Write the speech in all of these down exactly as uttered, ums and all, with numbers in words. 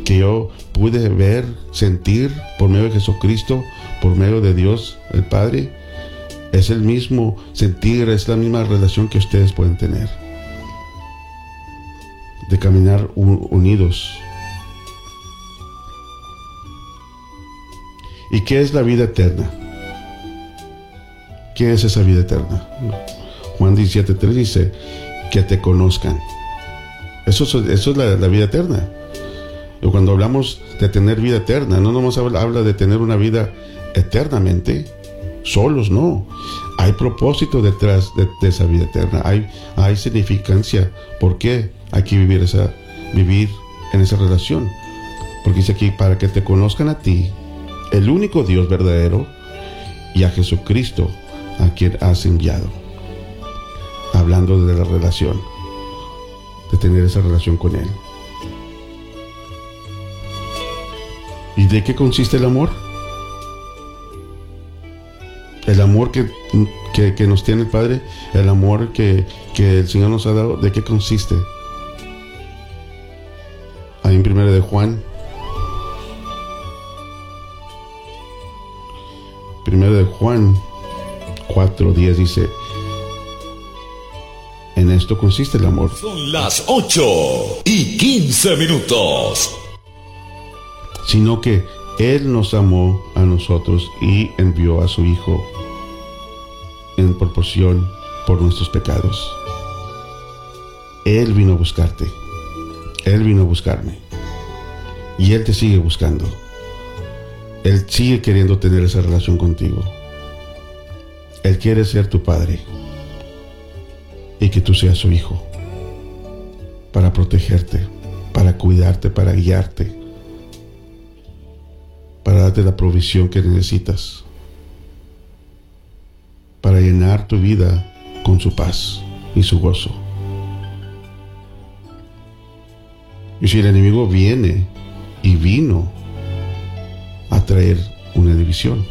que yo pude ver, sentir por medio de Jesucristo, por medio de Dios el Padre, es el mismo sentir, es la misma relación que ustedes pueden tener, de caminar un, unidos. ¿Y qué es la vida eterna? ¿Qué es esa vida eterna? Juan diecisiete tres dice que te conozcan. Eso, eso es la, la vida eterna. Y cuando hablamos de tener vida eterna, no nomás habla, habla de tener una vida eternamente, solos, no. Hay propósito detrás de, de esa vida eterna. Hay, hay significancia. ¿Por qué hay que vivir, esa, vivir en esa relación? Porque dice aquí, para que te conozcan a ti, el único Dios verdadero, y a Jesucristo, a quien has enviado. Hablando de la relación, de tener esa relación con Él. ¿Y de qué consiste el amor? El amor que, que, que nos tiene el Padre, el amor que, que el Señor nos ha dado, ¿de qué consiste? Ahí en primera de Juan, primera de Juan cuatro diez dice: en esto consiste el amor. Son las ocho y quince minutos. Sino que Él nos amó a nosotros y envió a su Hijo en proporción por nuestros pecados. Él vino a buscarte. Él vino a buscarme. Y Él te sigue buscando. Él sigue queriendo tener esa relación contigo. Él quiere ser tu Padre y que tú seas su hijo, para protegerte, para cuidarte, para guiarte, para darte la provisión que necesitas, para llenar tu vida con su paz y su gozo. Y si el enemigo viene y vino a traer una división,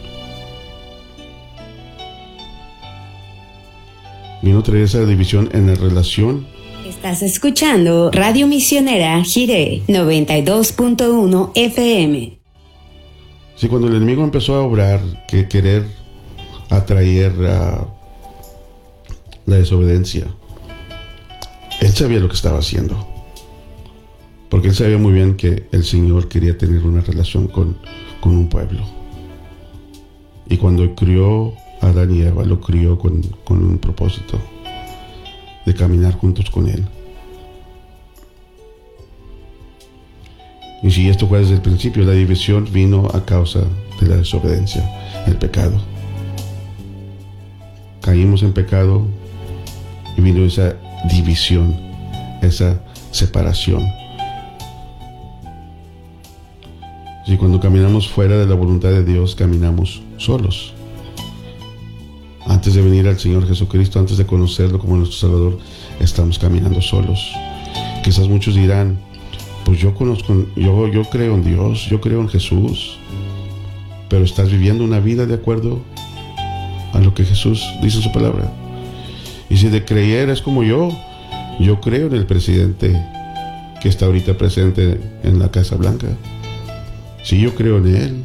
vino a traer esa división en la relación. Estás escuchando Radio Misionera Jiré noventa y dos punto uno F M. Sí, cuando el enemigo empezó a obrar, que querer atraer a la desobediencia, él sabía lo que estaba haciendo, porque él sabía muy bien que el Señor quería tener una relación con, con un pueblo. Y cuando crió a Adán y Eva, lo crió con, con un propósito de caminar juntos con Él. Y si esto fue desde el principio, la división vino a causa de la desobediencia, el pecado. Caímos en pecado y vino esa división, esa separación. Y cuando caminamos fuera de la voluntad de Dios, caminamos solos. Antes de venir al Señor Jesucristo, antes de conocerlo como nuestro Salvador, estamos caminando solos. Quizás muchos dirán: pues yo conozco, yo, yo creo en Dios, yo creo en Jesús, pero estás viviendo una vida de acuerdo a lo que Jesús dice en su palabra. Y si de creer es como yo, yo creo en el presidente que está ahorita presente en la Casa Blanca. Sí, yo creo en él.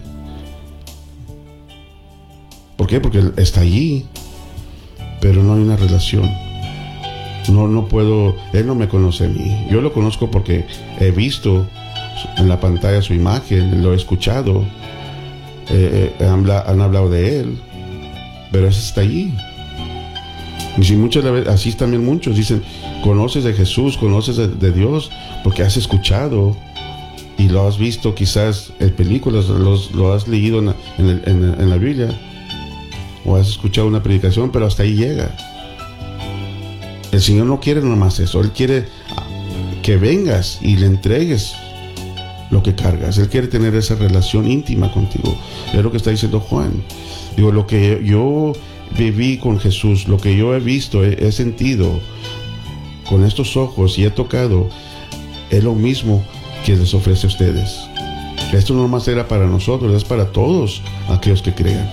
¿Por qué? Porque él está allí, pero no hay una relación. No, no puedo, él no me conoce a mí. Yo lo conozco porque he visto en la pantalla su imagen, lo he escuchado, eh, eh, han, han hablado de él, pero ese está allí. Y si muchas veces, así también muchos dicen: conoces de Jesús, conoces de, de Dios, porque has escuchado y lo has visto quizás en películas, los, lo has leído en la, en, el, en, en la Biblia, o has escuchado una predicación, pero hasta ahí llega. El Señor no quiere nomás eso. Él quiere que vengas y le entregues lo que cargas. Él quiere tener esa relación íntima contigo. Es lo que está diciendo Juan. Digo, lo que yo viví con Jesús, lo que yo he visto, he, he sentido con estos ojos y he tocado, es lo mismo que les ofrece a ustedes. Esto no nomás era para nosotros, es para todos aquellos que crean.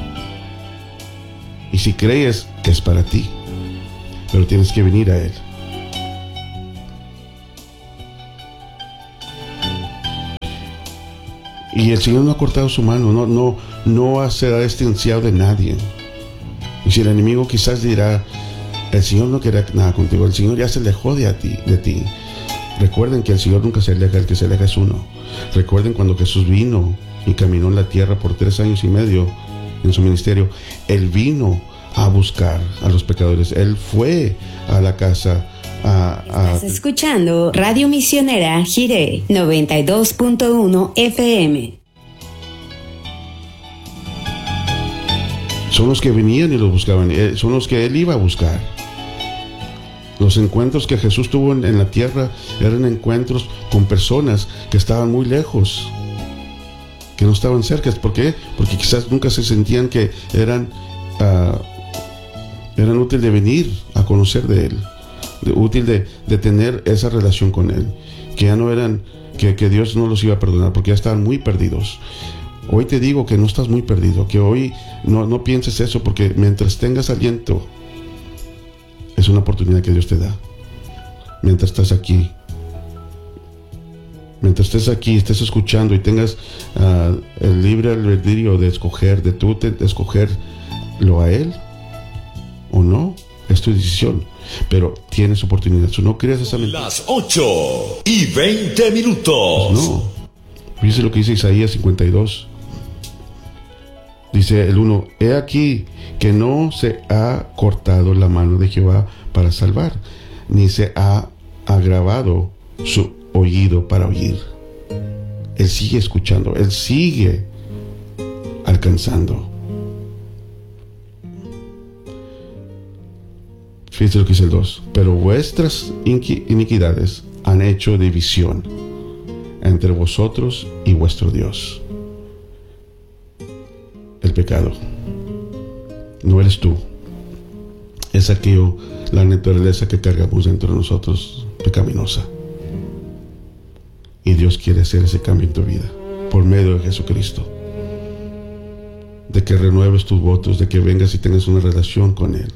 Y si crees, es para ti, pero tienes que venir a Él. Y el Señor no ha cortado su mano, no, no, no se ha distanciado de nadie. Y si el enemigo quizás dirá, el Señor no quiere nada contigo, el Señor ya se alejó de, a ti, de ti. Recuerden que el Señor nunca se aleja, el que se aleja es uno. Recuerden cuando Jesús vino y caminó en la tierra por tres años y medio en su ministerio, Él vino a buscar a los pecadores. Él fue a la casa a... a... Estás escuchando Radio Misionera Jiré noventa y dos punto uno F M. Son los que venían y los buscaban, son los que Él iba a buscar. Los encuentros que Jesús tuvo en, en la tierra eran encuentros con personas que estaban muy lejos, que no estaban cerca. ¿Por qué? Porque quizás nunca se sentían que eran, uh, eran útil de venir a conocer de Él, de, útil de, de tener esa relación con Él, que ya no eran, que, que Dios no los iba a perdonar, porque ya estaban muy perdidos. Hoy te digo que no estás muy perdido, que hoy no, no pienses eso, porque mientras tengas aliento, es una oportunidad que Dios te da. Mientras estás aquí, mientras estés aquí, estés escuchando y tengas uh, el libre albedrío de escoger, de tú te, de escogerlo a Él o no, es tu decisión, pero tienes oportunidad. Si no crees esa mentira, las ocho y veinte minutos. Pues no. Fíjese lo que dice Isaías cincuenta y dos. Dice el uno: he aquí que no se ha cortado la mano de Jehová para salvar, ni se ha agravado su oído para oír. Él sigue escuchando, Él sigue alcanzando. Fíjense lo que dice el dos: pero vuestras iniquidades han hecho división entre vosotros y vuestro Dios. El pecado no eres tú, es aquello, la naturaleza que cargamos dentro de nosotros, pecaminosa. Y Dios quiere hacer ese cambio en tu vida por medio de Jesucristo, de que renueves tus votos, de que vengas y tengas una relación con Él.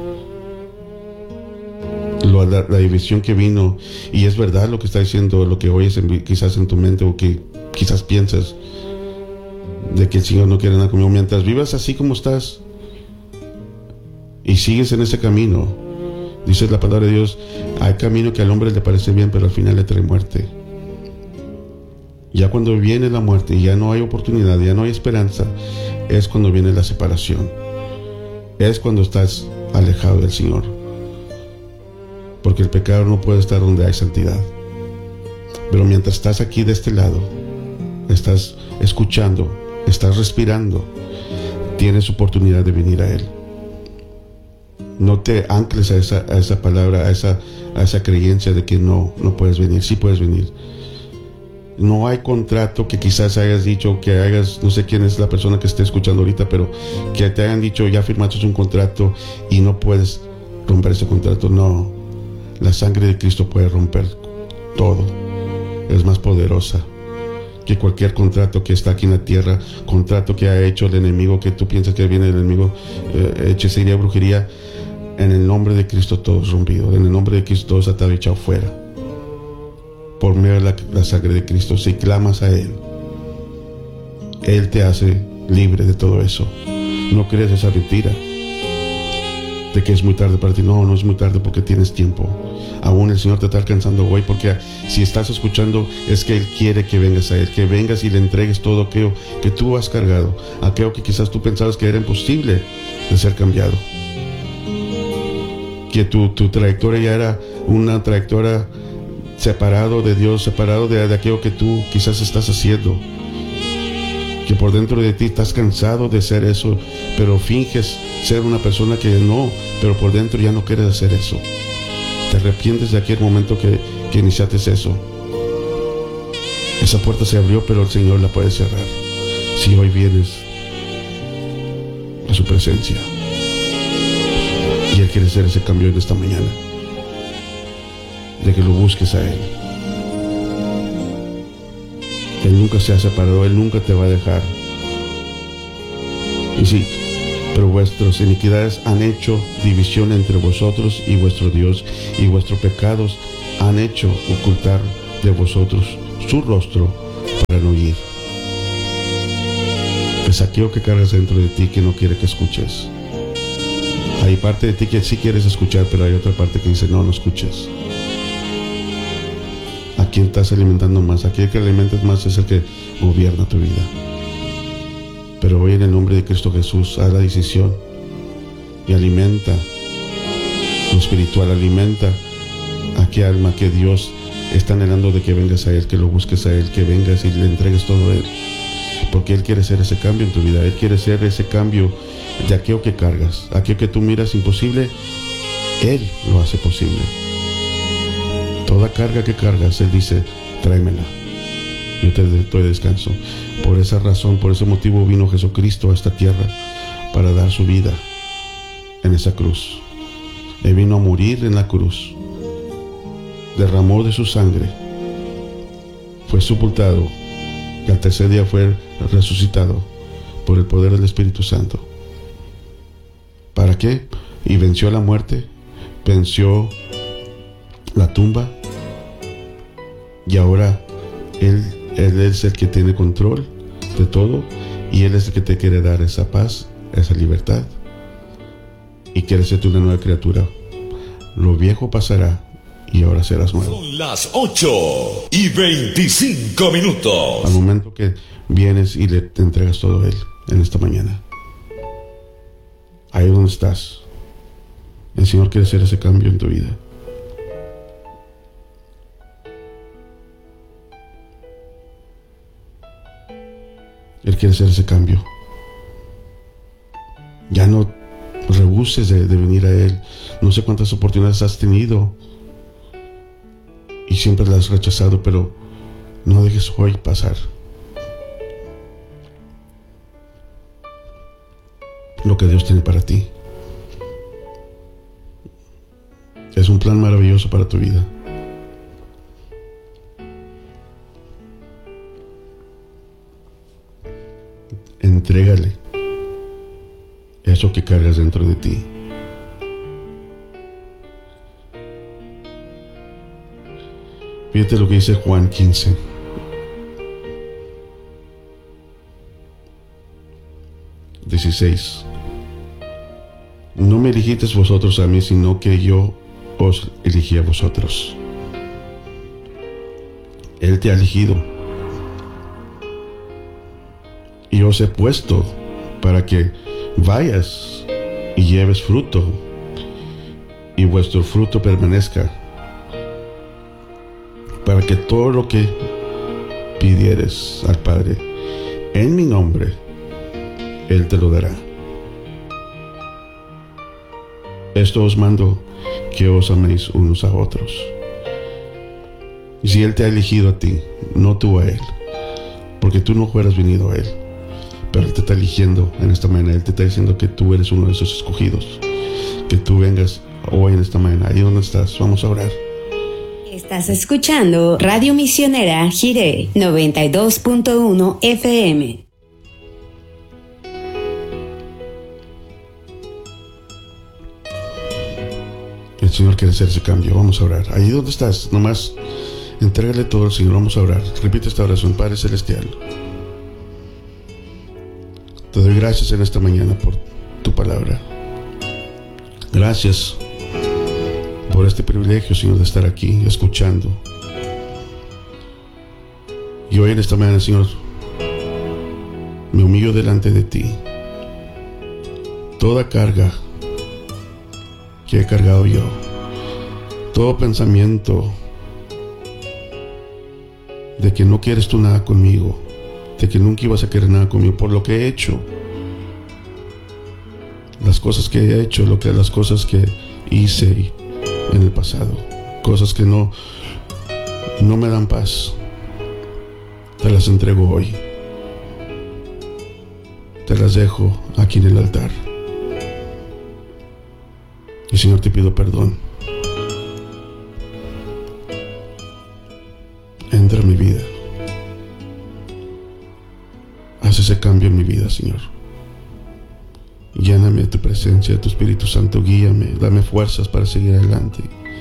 La, la, la división que vino, y es verdad lo que está diciendo, lo que oyes en, quizás en tu mente, o que quizás piensas de que el Señor no quiere nada conmigo. Mientras vivas así como estás y sigues en ese camino, dice la palabra de Dios, hay camino que al hombre le parece bien, pero al final le trae muerte. Ya cuando viene la muerte y ya no hay oportunidad, ya no hay esperanza, es cuando viene la separación, es cuando estás alejado del Señor, porque el pecado no puede estar donde hay santidad. Pero mientras estás aquí de este lado, estás escuchando, estás respirando, tienes oportunidad de venir a Él. No te ancles a esa, a esa palabra, a esa, a esa creencia de que no, no puedes venir. Sí puedes venir. No hay contrato que quizás hayas dicho, que hagas, no sé quién es la persona que esté escuchando ahorita, pero que te hayan dicho, ya firmaste un contrato y no puedes romper ese contrato. No, la sangre de Cristo puede romper todo. Es más poderosa que cualquier contrato que está aquí en la tierra, contrato que ha hecho el enemigo, que tú piensas que viene del enemigo, eh, hechicería, brujería. En el nombre de Cristo todo es rompido, en el nombre de Cristo todo es atado y echado fuera, por medio de la, la sangre de Cristo. Si clamas a Él, Él te hace libre de todo eso. No crees esa mentira de que es muy tarde para ti. No, no es muy tarde, porque tienes tiempo. Aún el Señor te está alcanzando hoy, porque si estás escuchando, es que Él quiere que vengas a Él, que vengas y le entregues todo aquello que tú has cargado, aquello que quizás tú pensabas que era imposible de ser cambiado, que tu, tu trayectoria ya era una trayectoria separado de Dios, separado de, de aquello que tú quizás estás haciendo, que por dentro de ti estás cansado de ser eso, pero finges ser una persona que no, pero por dentro ya no quieres hacer eso. Te arrepientes de aquel momento que, que iniciaste eso. Esa puerta se abrió, pero el Señor la puede cerrar si hoy vienes a su presencia. Y Él quiere hacer ese cambio en esta mañana, de que lo busques a Él. Él nunca se ha separado, Él nunca te va a dejar. Y sí, pero vuestras iniquidades han hecho división entre vosotros y vuestro Dios, y vuestros pecados han hecho ocultar de vosotros su rostro para no oír. el saqueo que cargas dentro de ti que no quiere que escuches. Hay parte de ti que sí quieres escuchar, pero hay otra parte que dice no, no escuches. ¿A quién estás alimentando más? Aquel que alimentas más es el que gobierna tu vida. Pero hoy en el nombre de Cristo Jesús, haz la decisión y alimenta lo espiritual, alimenta a qué alma que Dios está anhelando de que vengas a Él, que lo busques a Él, que vengas y le entregues todo a Él. Porque Él quiere hacer ese cambio en tu vida. Él quiere hacer ese cambio de aquello que cargas, aquello que tú miras imposible, Él lo hace posible. Toda carga que cargas, Él dice, tráemela, yo te doy descanso. Por esa razón, por ese motivo vino Jesucristo a esta tierra, para dar su vida en esa cruz. Él vino a morir en la cruz, derramó de su sangre, fue sepultado y al tercer día fue resucitado por el poder del Espíritu Santo. ¿Para qué? Y venció la muerte, venció la tumba, y ahora Él, Él es el que tiene control de todo, y Él es el que te quiere dar esa paz, esa libertad, y quiere hacerte una nueva criatura. Lo viejo pasará y ahora serás nuevo. Son las ocho y veinticinco minutos. Al momento que vienes y le te entregas todo a Él en esta mañana, ahí donde estás, el Señor quiere hacer ese cambio en tu vida. Él quiere hacer ese cambio. Ya no rehuses de, de venir a Él. No sé cuántas oportunidades has tenido y siempre las has rechazado, pero no dejes hoy pasar lo que Dios tiene para ti. Es un plan maravilloso para tu vida. Entrégale eso que cargas dentro de ti. Fíjate lo que dice Juan quince. dieciséis. No me elegisteis vosotros a mí, sino que yo os elegí a vosotros. Él te ha elegido y os he puesto para que vayas y lleves fruto, y vuestro fruto permanezca, para que todo lo que pidieres al Padre en mi nombre, Él te lo dará. Esto os mando, que os améis unos a otros. Y si Él te ha elegido a ti, no tú a Él, porque tú no fueras venido a Él, pero Él te está eligiendo en esta mañana. Él te está diciendo que tú eres uno de esos escogidos, que tú vengas hoy en esta mañana. Ahí donde estás, vamos a orar. Estás escuchando Radio Misionera Jiré noventa y dos punto uno F M. El Señor quiere hacer ese cambio. Vamos a orar. Ahí donde estás, nomás entrégale todo al Señor. Vamos a orar. Repite esta oración. Padre Celestial, te doy gracias en esta mañana por tu palabra. Gracias por este privilegio, Señor, de estar aquí escuchando. Y hoy en esta mañana, Señor, me humillo delante de ti. Toda carga que he cargado yo, todo pensamiento de que no quieres tú nada conmigo, de que nunca ibas a querer nada conmigo, por lo que he hecho, las cosas que he hecho, lo que las cosas que hice en el pasado, cosas que no no me dan paz, te las entrego hoy, te las dejo aquí en el altar. Y Señor, te pido perdón. Entra en mi vida. Haz ese cambio en mi vida, Señor. Lléname de tu presencia, de tu Espíritu Santo. Guíame, dame fuerzas para seguir adelante.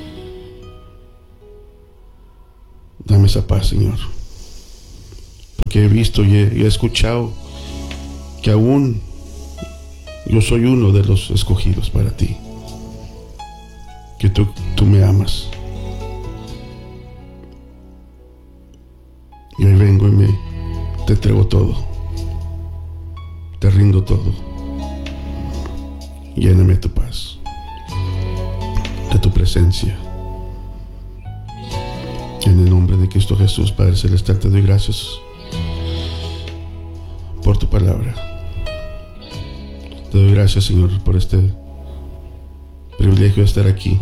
Dame esa paz, Señor. Porque he visto y he, y he escuchado que aún yo soy uno de los escogidos para ti, que tú, tú me amas. Y hoy vengo y me te entrego todo, te rindo todo. Lléname de tu paz, de tu presencia. En el nombre de Cristo Jesús, Padre Celestial, te doy gracias por tu palabra. Te doy gracias, Señor, por este privilegio de estar aquí.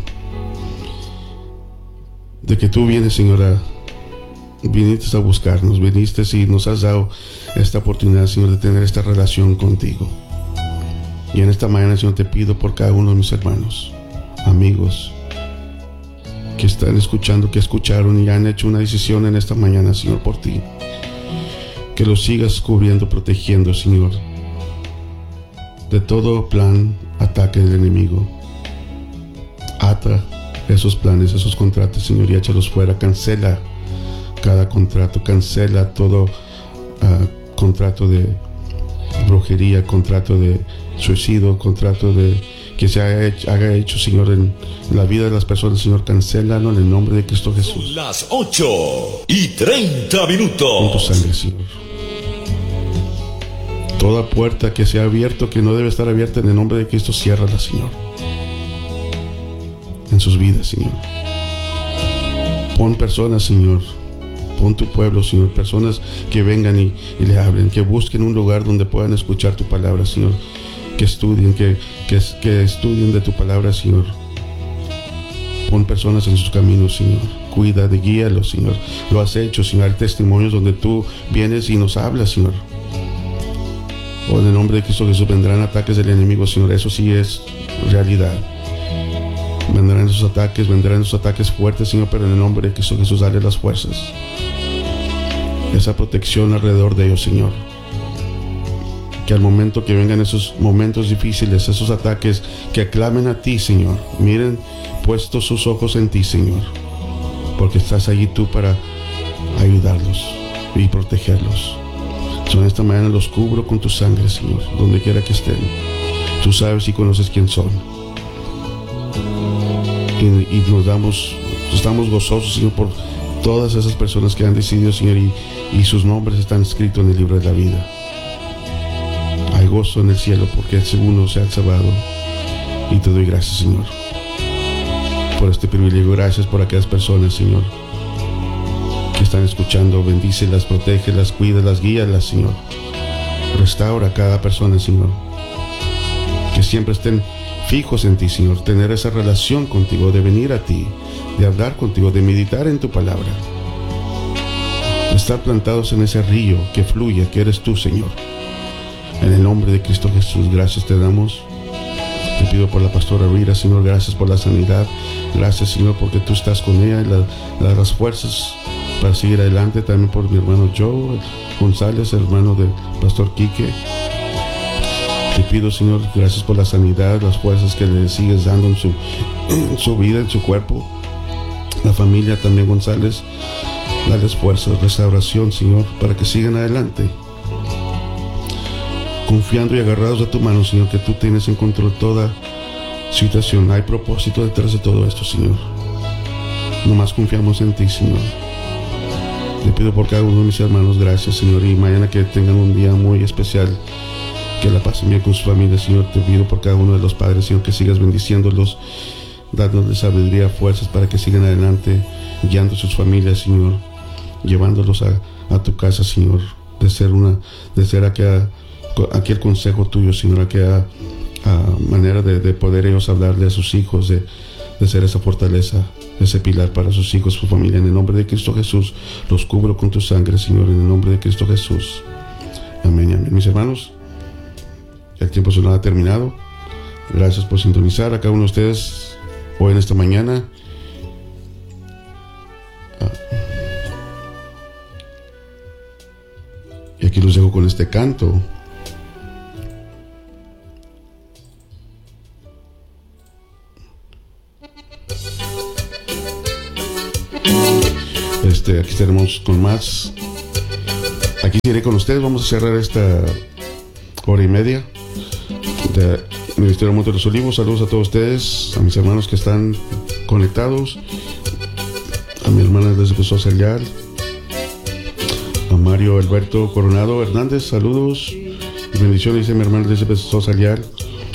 De que tú vienes, Señor, a, viniste a buscarnos, viniste y nos has dado esta oportunidad, Señor, de tener esta relación contigo. Y en esta mañana, Señor, te pido por cada uno de mis hermanos, amigos, que están escuchando, que escucharon y han hecho una decisión en esta mañana, Señor, por ti. Que los sigas cubriendo, protegiendo, Señor, de todo plan, ataque del enemigo. Ata esos planes, esos contratos, Señor, y échalos fuera. Cancela cada contrato, cancela todo uh, contrato de brujería, contrato de suicidio, contrato de que se haga hecho, haga hecho, Señor, en la vida de las personas, Señor. Cancélalo en el nombre de Cristo Jesús. Son las ocho y treinta minutos. Con tu sangre, Señor. Toda puerta que se ha abierto, que no debe estar abierta, en el nombre de Cristo, ciérrala, Señor, en sus vidas, Señor. Pon personas, Señor, pon tu pueblo, Señor, personas que vengan y, y le hablen, que busquen un lugar donde puedan escuchar tu palabra, Señor, que estudien, que, que, que estudien de tu palabra, Señor. Pon personas en sus caminos, Señor. Cuida, de guíalos, Señor. Lo has hecho, Señor. Hay testimonios donde tú vienes y nos hablas, Señor. Oh, en el nombre de Cristo Jesús, vendrán ataques del enemigo, Señor. Eso sí es realidad. Vendrán esos ataques, vendrán esos ataques fuertes, Señor, pero en el nombre de Cristo Jesús, dale las fuerzas, esa protección alrededor de ellos, Señor. Que al momento que vengan esos momentos difíciles, esos ataques, que aclamen a ti, Señor. Miren puestos sus ojos en ti, Señor, porque estás allí tú para ayudarlos y protegerlos. En esta mañana los cubro con tu sangre, Señor, donde quiera que estén. Tú sabes y conoces quién son. Y, y nos damos, estamos gozosos, Señor, por todas esas personas que han decidido, Señor, y, y sus nombres están escritos en el libro de la vida. Hay gozo en el cielo porque el segundo se ha salvado. Y te doy gracias, Señor, por este privilegio. Gracias por aquellas personas, Señor, que están escuchando. Bendícelas, protégelas, cuídalas, guíalas, Señor. Restaura a cada persona, Señor. Que siempre estén fijos en ti, Señor. Tener esa relación contigo, de venir a ti, de hablar contigo, de meditar en tu palabra. Estar plantados en ese río que fluye, que eres tú, Señor. En el nombre de Cristo Jesús, gracias te damos. Te pido por la pastora Rita, Señor. Gracias por la sanidad. Gracias, Señor, porque tú estás con ella y la, la, las fuerzas para seguir adelante. También por mi hermano Joe González, hermano del pastor Quique. Te pido, Señor, gracias por la sanidad, las fuerzas que le sigues dando en su, en su vida, en su cuerpo. La familia también González, dales fuerzas, restauración, Señor, para que sigan adelante, confiando y agarrados a tu mano, Señor, que tú tienes en control toda situación. Hay propósito detrás de todo esto, Señor. Nomás confiamos en ti, Señor. Te pido por cada uno de mis hermanos, gracias, Señor, y mañana que tengan un día muy especial, que la pasen bien con su familia, Señor. Te pido por cada uno de los padres, Señor, que sigas bendiciéndolos, dándoles sabiduría, fuerzas para que sigan adelante, guiando a sus familias, Señor, llevándolos a, a tu casa, Señor, de ser una, de ser aquella, aquel consejo tuyo, Señor, aquella uh, manera de, de poder ellos hablarle a sus hijos, de, de ser esa fortaleza, ese pilar para sus hijos, su familia. En el nombre de Cristo Jesús, los cubro con tu sangre, Señor, en el nombre de Cristo Jesús. Amén, amén. Mis hermanos, el tiempo se nos ha terminado. Gracias por sintonizar a cada uno de ustedes hoy en esta mañana. Ah. Y aquí los dejo con este canto. Este, aquí estaremos con más. Aquí iré con ustedes. Vamos a cerrar esta hora y media de Ministerio Monte de los Olivos. Saludos a todos ustedes, a mis hermanos que están conectados, a mi hermana desde Pesosayal, a Mario Alberto Coronado Hernández, saludos y bendiciones, dice mi hermana desde Pesosayal,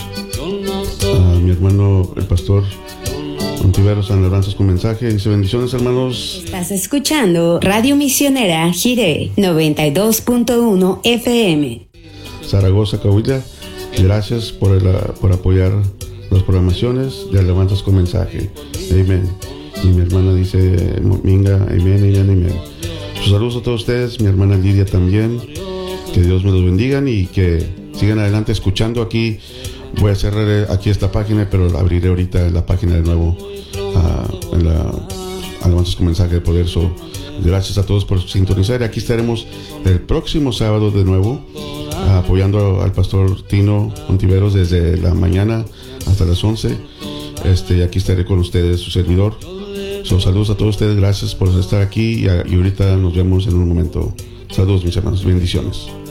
a mi hermano el pastor Ontiveros, alabanzas con mensaje, dice bendiciones hermanos. Estás escuchando Radio Misionera Jiré noventa y dos punto uno F M. Zaragoza, Coahuila, gracias por, el, por apoyar las programaciones de alabanzas con mensaje. Amén. Y mi hermana dice Minga, amén, amén, amén. Sus saludos a todos ustedes, mi hermana Lidia también. Que Dios me los bendiga y que sigan adelante escuchando aquí. Voy a cerrar aquí esta página, pero abriré ahorita la página de nuevo uh, en la alabanzas con mensaje de poder. So, gracias a todos por sintonizar. Aquí estaremos el próximo sábado de nuevo, uh, apoyando al pastor Tino Ontiveros desde la mañana hasta las once. Este, aquí estaré con ustedes, su servidor. So, saludos a todos ustedes, gracias por estar aquí y, y ahorita nos vemos en un momento. Saludos mis hermanos, bendiciones.